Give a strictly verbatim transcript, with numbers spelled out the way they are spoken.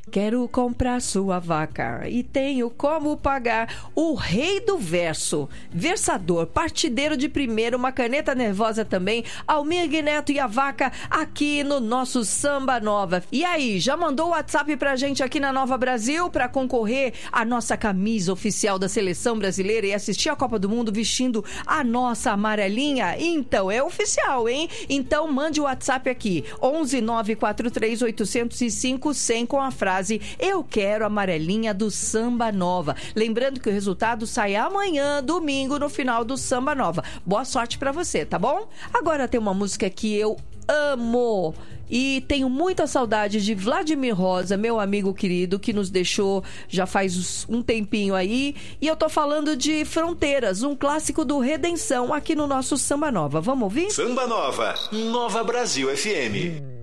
Quero comprar sua vaca e tenho como pagar. O rei do verso, versador, partideiro de primeiro, uma caneta nervosa também, Almir Neto e a vaca aqui no nosso Samba Nova. E aí, já mandou o WhatsApp pra gente aqui na Nova Brasil pra concorrer à nossa camisa oficial da Seleção Brasileira e assistir a Copa do Mundo vestindo a nossa amarelinha? Então, é oficial, hein? Então, mande o WhatsApp aqui, onze nove quatro três oito zero cinco cem com a frase eu quero a amarelinha do Samba Nova. Lembrando que o resultado sai amanhã, domingo, no final do Samba Nova. Boa sorte pra você, tá bom? Agora tem uma música que eu amo e tenho muita saudade de Vladimir Rosa, meu amigo querido, que nos deixou já faz um tempinho aí. E eu tô falando de Fronteiras, um clássico do Redenção aqui no nosso Samba Nova. Vamos ouvir? Samba Nova, Nova Brasil F M.